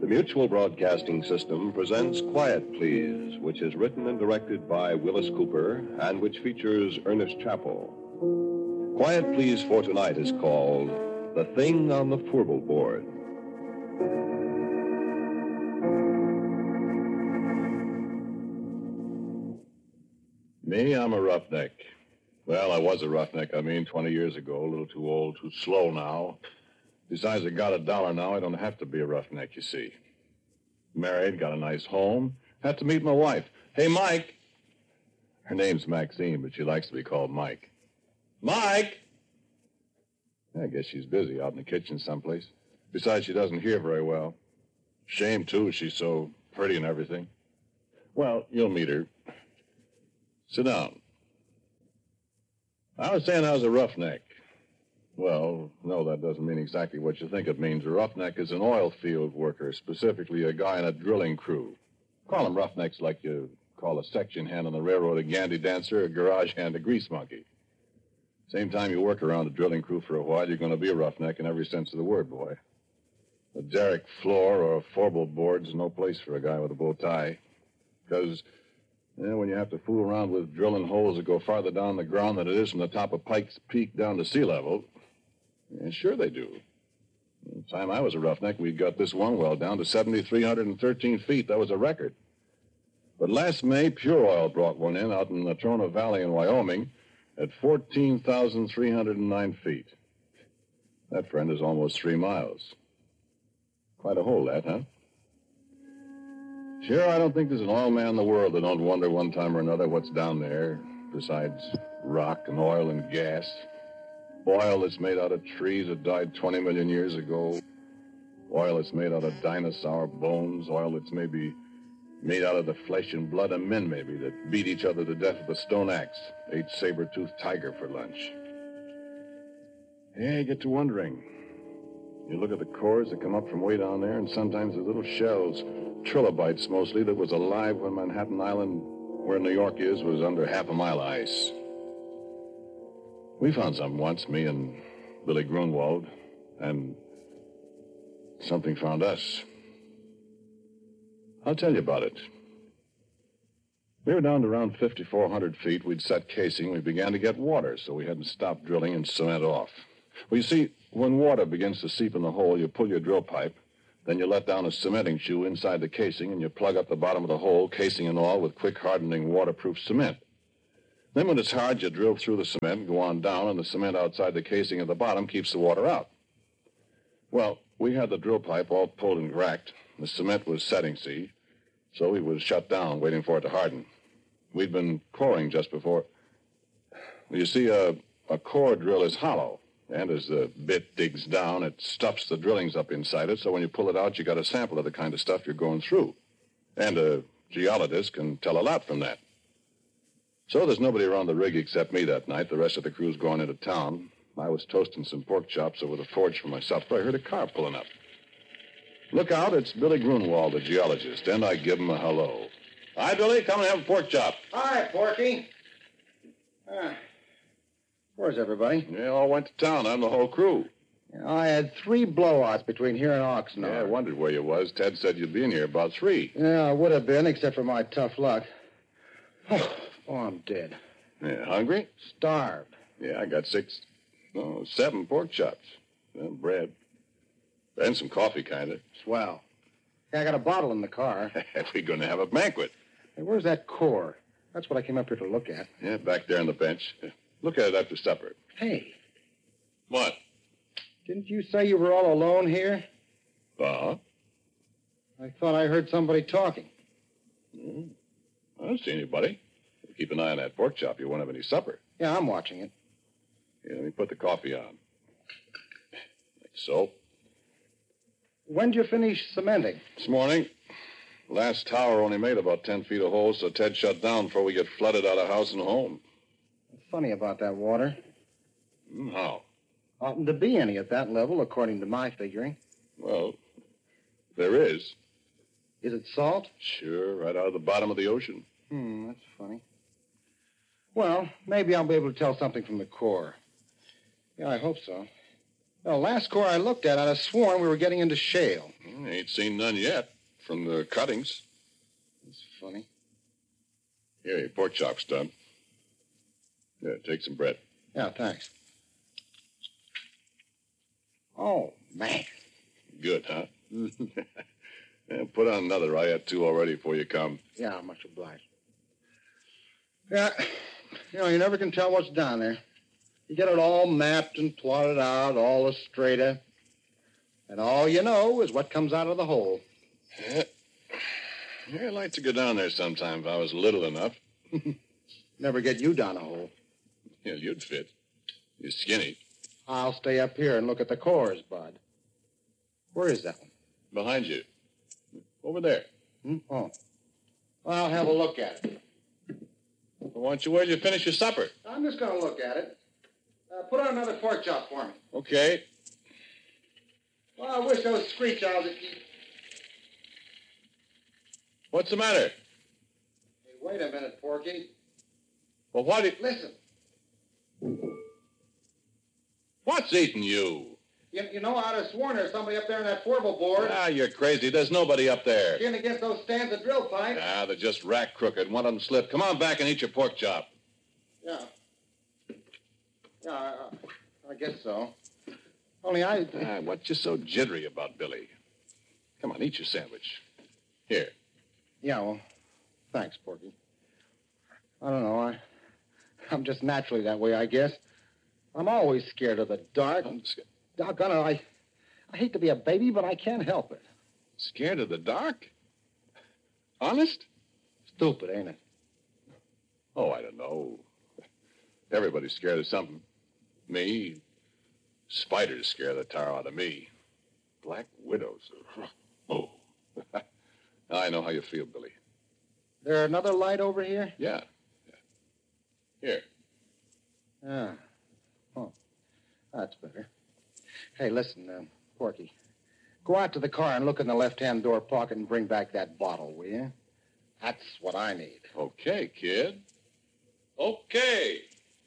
The Mutual Broadcasting System presents Quiet Please, which is written and directed by Willis Cooper and which features Ernest Chappell. Quiet Please for tonight is called The Thing on the Furball Board. Me, I'm a roughneck. Well, I was a roughneck, 20 years ago. A little too old, too slow now. Besides, I got $1 now. I don't have to be a roughneck, you see. Married, got a nice home. Had to meet my wife. Hey, Mike. Her name's Maxine, but she likes to be called Mike. Mike! I guess she's busy out in the kitchen someplace. Besides, she doesn't hear very well. Shame, too. She's so pretty and everything. Well, you'll meet her. Sit down. I was saying I was a roughneck. Well, no, that doesn't mean exactly what you think it means. A roughneck is an oil field worker, specifically a guy in a drilling crew. Call them roughnecks like you call a section hand on the railroad a gandy dancer, a garage hand a grease monkey. Same time you work around a drilling crew for a while, you're going to be a roughneck in every sense of the word, boy. A derrick floor or a four-bolt board's no place for a guy with a bow tie. Because when you have to fool around with drilling holes that go farther down the ground than it is from the top of Pike's Peak down to sea level, sure they do. The time I was a roughneck, we got this one well down to 7,313 feet. That was a record. But last May, Pure Oil brought one in out in the Natrona Valley in Wyoming at 14,309 feet. That, friend, is almost 3 miles. Quite a hole, that, huh? Sure, I don't think there's an oil man in the world that don't wonder one time or another what's down there, besides rock and oil and gas. Oil that's made out of trees that died 20 million years ago. Oil that's made out of dinosaur bones. Oil that's maybe made out of the flesh and blood of men, maybe, that beat each other to death with a stone axe, ate saber-toothed tiger for lunch. Yeah, you get to wondering. You look at the cores that come up from way down there, and sometimes the little shells, trilobites mostly, that was alive when Manhattan Island, where New York is, was under half a mile of ice. We found something once, me and Billy Grunwald, and something found us. I'll tell you about it. We were down to around 5,400 feet. We'd set casing. We began to get water, so we hadn't stopped drilling and cement off. Well, you see, when water begins to seep in the hole, you pull your drill pipe, then you let down a cementing shoe inside the casing, and you plug up the bottom of the hole, casing and all, with quick hardening waterproof cement. Then when it's hard, you drill through the cement and go on down, and the cement outside the casing at the bottom keeps the water out. Well, we had the drill pipe all pulled and racked. The cement was setting, see? So we was shut down, waiting for it to harden. We'd been coring just before. Well, you see, a core drill is hollow, and as the bit digs down, it stuffs the drillings up inside it, so when you pull it out, you got a sample of the kind of stuff you're going through. And a geologist can tell a lot from that. So there's nobody around the rig except me that night. The rest of the crew's going into town. I was toasting some pork chops over the forge for my supper. I heard a car pulling up. Look out, it's Billy Grunwald, the geologist, and I give him a hello. Hi, Billy. Come and have a pork chop. Hi, Porky. Where's everybody? They all went to town. I'm the whole crew. I had 3 blowouts between here and Oxnard. Yeah, I wondered where you was. Ted said you'd be in here about 3. Yeah, I would have been, except for my tough luck. Oh, I'm dead. Yeah, hungry? Starved. Yeah, I got 7 pork chops. And bread. And some coffee, kind of. Swell. Yeah, I got a bottle in the car. We're going to have a banquet. Hey, where's that core? That's what I came up here to look at. Yeah, back there on the bench. Look at it after supper. Hey. What? Didn't you say you were all alone here? Uh-huh. I thought I heard somebody talking. I don't see anybody. Keep an eye on that pork chop. You won't have any supper. Yeah, I'm watching it. Yeah, let me put the coffee on. Like so. When'd you finish cementing? This morning. Last tower only made about 10 feet of holes, so Ted shut down before we get flooded out of house and home. Funny about that water. How? Oughtn't to be any at that level, according to my figuring. Well, there is. Is it salt? Sure, right out of the bottom of the ocean. That's funny. Well, maybe I'll be able to tell something from the core. Yeah, I hope so. Well, last core I looked at, I'd have sworn we were getting into shale. Ain't seen none yet from the cuttings. That's funny. Here, your pork chop stub. Yeah, take some bread. Yeah, thanks. Oh, man. Good, huh? Yeah, put on another. I had two already before you come. Yeah, much obliged. Yeah, you never can tell what's down there. You get it all mapped and plotted out, all straighter. And all you know is what comes out of the hole. Yeah. I'd like to go down there sometime if I was little enough. Never get you down a hole. Yeah, you'd fit. You're skinny. I'll stay up here and look at the cores, Bud. Where is that one? Behind you. Over there. Oh. Well, I'll have a look at it. Well, why don't you wait till you finish your supper? I'm just going to look at it. Put on another pork chop for me. Okay. Well, I wish those screech owls would keep... What's the matter? Hey, wait a minute, Porky. Well, what did... Listen. What's eating you? You know, I'd have sworn there's somebody up there on that formal board. Ah, you're crazy. There's nobody up there. Skin against those stands of drill pipes. Ah, they're just rack crooked. One of them slipped. Come on back and eat your pork chop. Yeah. Yeah, I guess so. Only I... Ah, what you so jittery about, Billy? Come on, eat your sandwich. Here. Yeah, well, thanks, Porky. I don't know. I'm just naturally that way, I guess. I'm always scared of the dark. Doggone it, I hate to be a baby, but I can't help it. Scared of the dark? Honest? Stupid, ain't it? Oh, I don't know. Everybody's scared of something. Me. Spiders scare the tar out of me. Black widows. Oh. I know how you feel, Billy. There another light over here? Yeah. Here. Ah. Oh. That's better. Hey, listen, Porky. Go out to the car and look in the left-hand door pocket and bring back that bottle, will you? That's what I need. Okay, kid. Okay.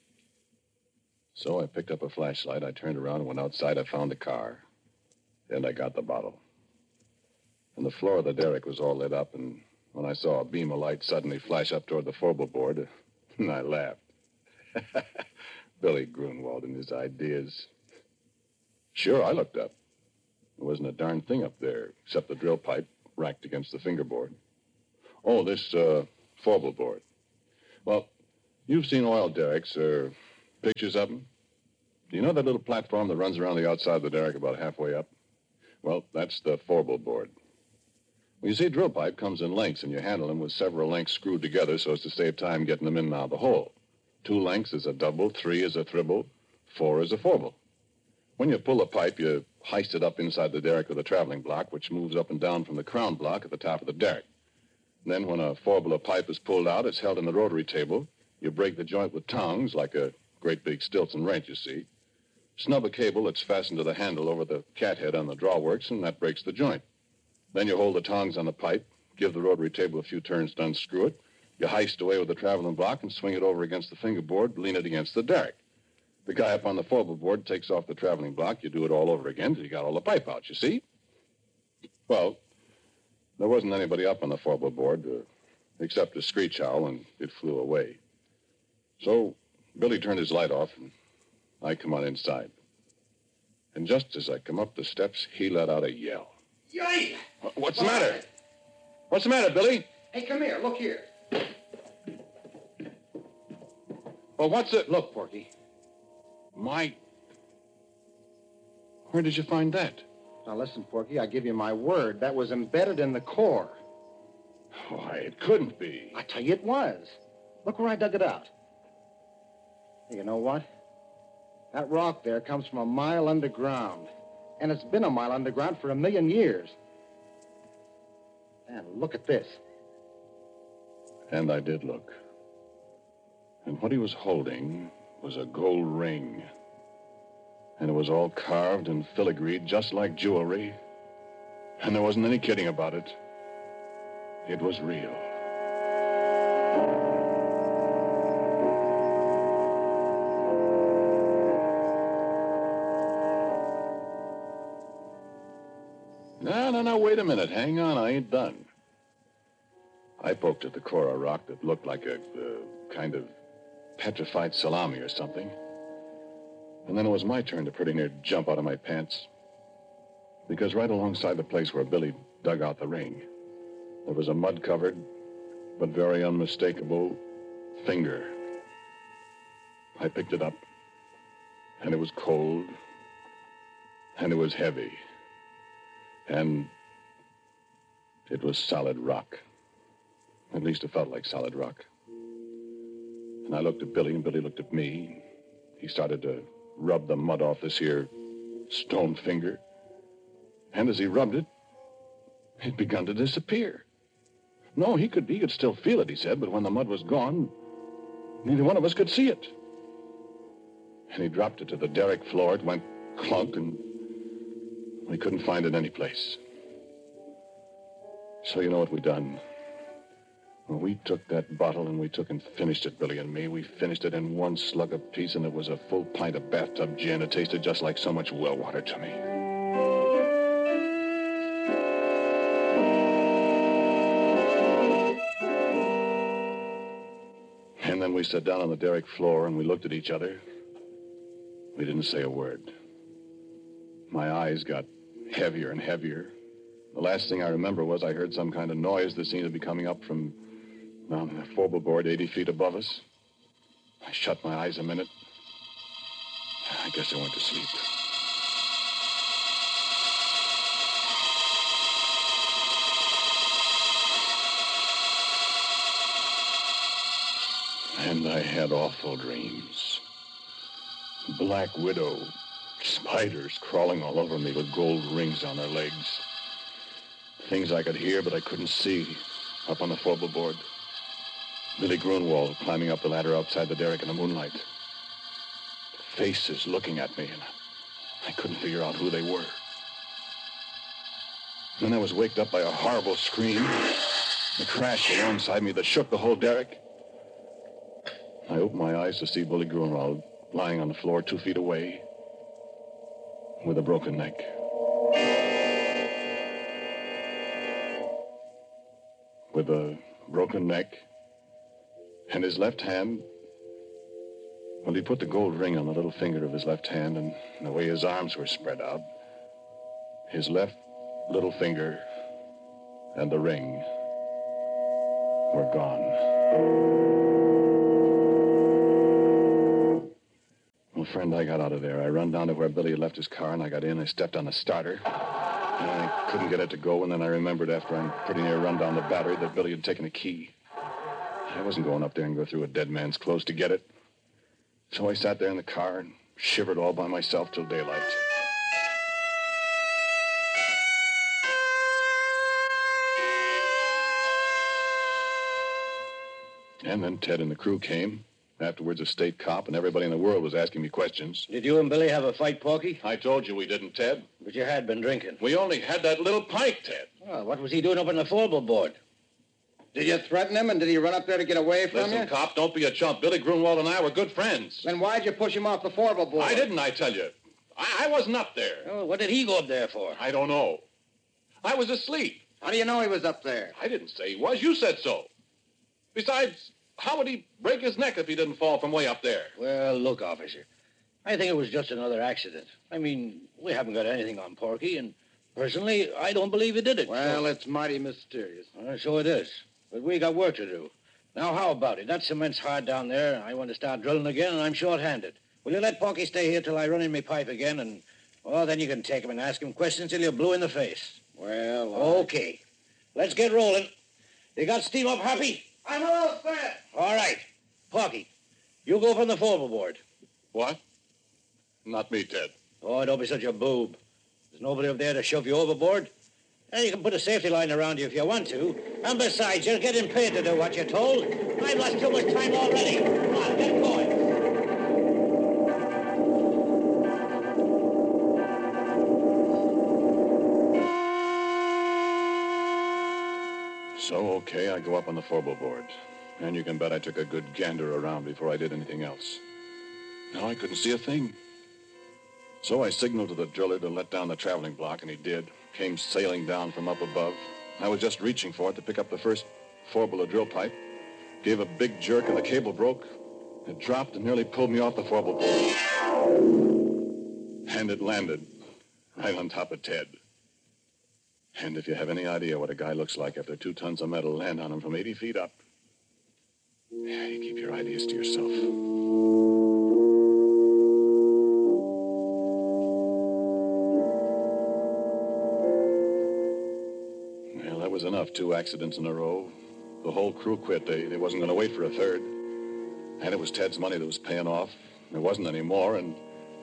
So I picked up a flashlight. I turned around and went outside. I found the car. Then I got the bottle. And the floor of the derrick was all lit up, and when I saw a beam of light suddenly flash up toward the forward, I laughed. Billy Grunwald and his ideas. Sure, I looked up. There wasn't a darn thing up there except the drill pipe racked against the fingerboard. Oh, this forward board. Well, you've seen oil derricks or pictures of them. Do you know that little platform that runs around the outside of the derrick about halfway up? Well, that's the forward board. Well, you see, a drill pipe comes in lengths, and you handle them with several lengths screwed together so as to save time getting them in and out of the hole. 2 lengths is a double, 3 is a triple, 4 is a forble. When you pull the pipe, you heist it up inside the derrick with a traveling block, which moves up and down from the crown block at the top of the derrick. And then when a forble of pipe is pulled out, it's held in the rotary table. You break the joint with tongs, like a great big Stilton wrench, you see. Snub a cable that's fastened to the handle over the cathead on the drawworks, and that breaks the joint. Then you hold the tongs on the pipe, give the rotary table a few turns to unscrew it. You heist away with the traveling block and swing it over against the fingerboard, lean it against the derrick. The guy up on the forward board takes off the traveling block. You do it all over again till you got all the pipe out, you see? Well, there wasn't anybody up on the forward board except a screech owl, and it flew away. So Billy turned his light off, and I come on inside. And just as I come up the steps, he let out a yell. Yay! What's the matter? What's the matter, Billy? Hey, come here. Look here. Well, what's it? Look, Porky. My... Where did you find that? Now, listen, Porky, I give you my word. That was embedded in the core. Why, it couldn't be. I tell you it was. Look where I dug it out. Hey, you know what? That rock there comes from a mile underground. And it's been a mile underground for 1,000,000 years. And look at this. And I did look. And what he was holding was a gold ring. And it was all carved and filigreed just like jewelry. And there wasn't any kidding about it. It was real. No, wait a minute. Hang on, I ain't done. I poked at the core of rock that looked like a kind of petrified salami or something. And then it was my turn to pretty near jump out of my pants. Because right alongside the place where Billy dug out the ring, there was a mud-covered, but very unmistakable finger. I picked it up, and it was cold, and it was heavy, and it was solid rock. At least it felt like solid rock. And I looked at Billy, and Billy looked at me. He started to rub the mud off this here stone finger. And as he rubbed it, it begun to disappear. No, he could still feel it, he said, but when the mud was gone, neither one of us could see it. And he dropped it to the derrick floor. It went clunk, and we couldn't find it any place. So you know what we done? Well, we took that bottle and we took and finished it, Billy and me. We finished it in one slug apiece, and it was a full pint of bathtub gin. It tasted just like so much well water to me. And then we sat down on the derrick floor and we looked at each other. We didn't say a word. My eyes got heavier and heavier. The last thing I remember was I heard some kind of noise that seemed to be coming up from down the forward board 80 feet above us. I shut my eyes a minute. I guess I went to sleep. And I had awful dreams. Black Widow, spiders crawling all over me with gold rings on their legs. Things I could hear, but I couldn't see, up on the forward board. Billy Grunwald climbing up the ladder outside the derrick in the moonlight. Faces looking at me, and I couldn't figure out who they were. Then I was waked up by a horrible scream, a crash alongside me that shook the whole derrick. I opened my eyes to see Billy Grunwald lying on the floor 2 feet away with a broken neck. With a broken neck and his left hand, well, he put the gold ring on the little finger of his left hand, and the way his arms were spread out, his left little finger and the ring were gone. Well, friend, I got out of there. I run down to where Billy had left his car, and I got in. I stepped on the starter. And I couldn't get it to go, and then I remembered after I pretty near run down the battery that Billy had taken a key. I wasn't going up there and go through a dead man's clothes to get it. So I sat there in the car and shivered all by myself till daylight. And then Ted and the crew came. Afterwards, a state cop, and everybody in the world was asking me questions. Did you and Billy have a fight, Porky? I told you we didn't, Ted. But you had been drinking. We only had that little pint, Ted. Oh, what was he doing up on the forward board? Did you threaten him, and did he run up there to get away from you? Listen, cop, don't be a chump. Billy Grunwald and I were good friends. Then why'd you push him off the forward board? I didn't, I tell you. I wasn't up there. Oh, what did he go up there for? I don't know. I was asleep. How do you know he was up there? I didn't say he was. You said so. Besides, how would he break his neck if he didn't fall from way up there? Well, look, officer, I think it was just another accident. I mean, we haven't got anything on Porky, and personally, I don't believe he did it. Well, it's mighty mysterious. So it is. But we got work to do. Now, how about it? That cement's hard down there. I want to start drilling again, and I'm short-handed. Will you let Porky stay here till I run in my pipe again, and, well, then you can take him and ask him questions till you're blue in the face. Well, Okay. Let's get rolling. You got steam up, Happy? I'm all set. All right. Porky, you go from the forward board. What? Not me, Ted. Oh, don't be such a boob. There's nobody up there to shove you overboard. And you can put a safety line around you if you want to. And besides, you're getting paid to do what you're told. I've lost too much time already. Come on, get going. So, okay, I go up on the forward board. And you can bet I took a good gander around before I did anything else. No, I couldn't see a thing. So I signaled to the driller to let down the traveling block, and he did. came sailing down from up above. I was just reaching for it to pick up the first 4-bullet drill pipe. Gave a big jerk and the cable broke. It dropped and nearly pulled me off the 4-bolt board. And it landed right on top of Ted. And if you have any idea what a guy looks like after 2 tons of metal land on him from 80 feet up, yeah, you keep your ideas to yourself. Well, that was enough. 2 accidents in a row. The whole crew quit. They wasn't going to wait for a third. And it was Ted's money that was paying off. There wasn't any more, and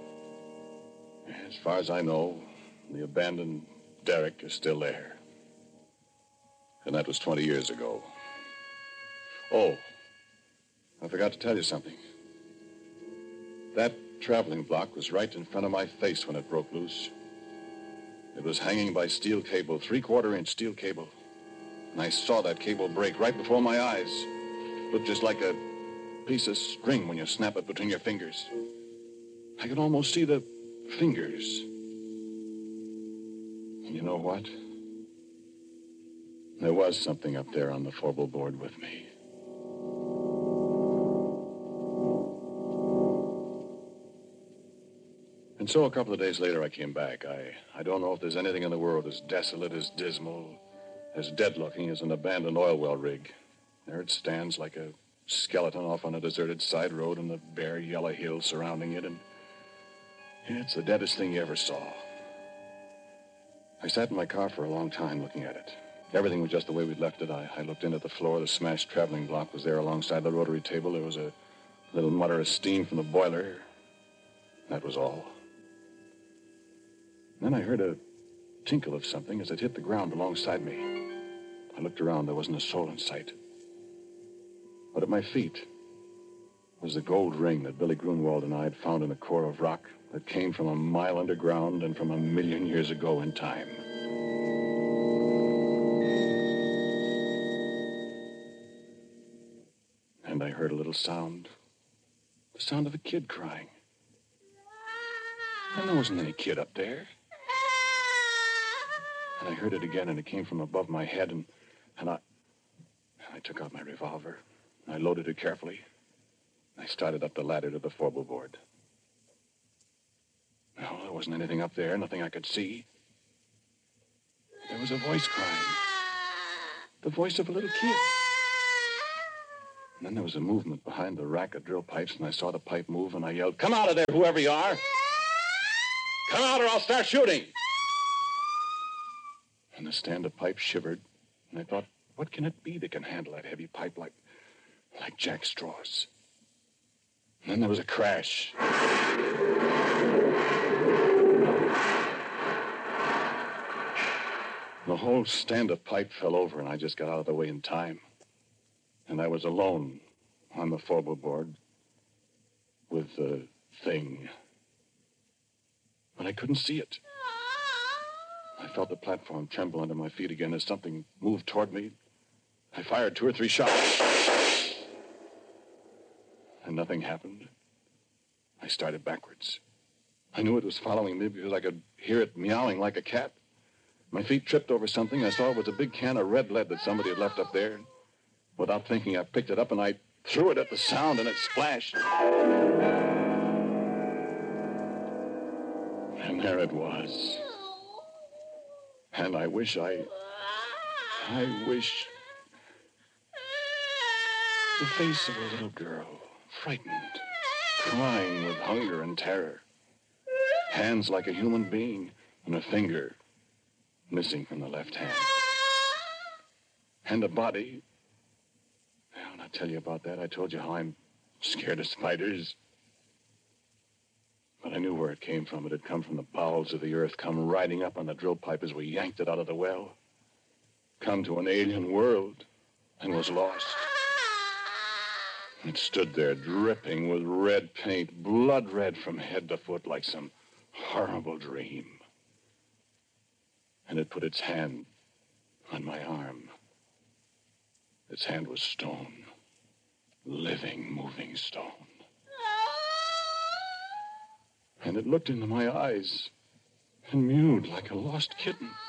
as far as I know, the abandoned derrick is still there. And that was 20 years ago. Oh, I forgot to tell you something. That traveling block was right in front of my face when it broke loose. It was hanging by steel cable, 3/4-inch steel cable. And I saw that cable break right before my eyes. Looked just like a piece of string when you snap it between your fingers. I could almost see the fingers. And you know what? There was something up there on the 4-bolt board with me. And so a couple of days later, I came back. I don't know if there's anything in the world as desolate, as dismal, as dead-looking as an abandoned oil well rig. There it stands like a skeleton off on a deserted side road and the bare yellow hills surrounding it, and it's the deadest thing you ever saw. I sat in my car for a long time looking at it. Everything was just the way we'd left it. I looked in at the floor. The smashed traveling block was there alongside the rotary table. There was a little mutter of steam from the boiler. That was all. Then I heard a tinkle of something as it hit the ground alongside me. I looked around. There wasn't a soul in sight. But at my feet was the gold ring that Billy Grunwald and I had found in a core of rock that came from a mile underground and from 1,000,000 years ago in time. And I heard a little sound. The sound of a kid crying. And there wasn't any kid up there. And I heard it again, and it came from above my head, and I took out my revolver. I loaded it carefully. I started up the ladder to the 4-bolt board. No, there wasn't anything up there, nothing I could see. There was a voice crying. The voice of a little kid. And then there was a movement behind the rack of drill pipes, and I saw the pipe move, and I yelled, "Come out of there, whoever you are! Come out or I'll start shooting!" And the stand of pipe shivered, and I thought, what can it be that can handle that heavy pipe like jack straws? And then there was a crash. The whole stand of pipe fell over, and I just got out of the way in time. And I was alone on the 4-bolt board with the thing. But I couldn't see it. I felt the platform tremble under my feet again as something moved toward me. I fired 2 or 3 shots. And nothing happened. I started backwards. I knew it was following me because I could hear it meowing like a cat. My feet tripped over something. I saw it was a big can of red lead that somebody had left up there. Without thinking, I picked it up and I threw it at the sound, and it splashed. And there it was. And I wish the face of a little girl, frightened, crying with hunger and terror. Hands like a human being, and a finger missing from the left hand. And a body. Well, I'll tell you about that. I told you how I'm scared of spiders. But I knew where it came from. It had come from the bowels of the earth, come riding up on the drill pipe as we yanked it out of the well. Come to an alien world and was lost. It stood there dripping with red paint, blood red from head to foot like some horrible dream. And it put its hand on my arm. Its hand was stone, living, moving stone. And it looked into my eyes and mewed like a lost kitten.